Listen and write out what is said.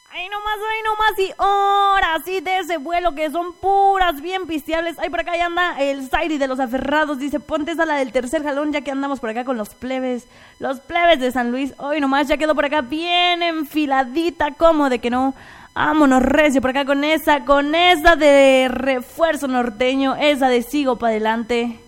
Ahí nomás, y ahora sí de ese vuelo que son puras bien pisteables. Ahí por acá ya anda el Zairi de los aferrados, dice, ponte esa la del tercer jalón, ya que andamos por acá con los plebes de San Luis. Hoy nomás ya quedó por acá bien enfiladita, como de que no. Vámonos recio por acá con esa de refuerzo norteño, esa de sigo para adelante.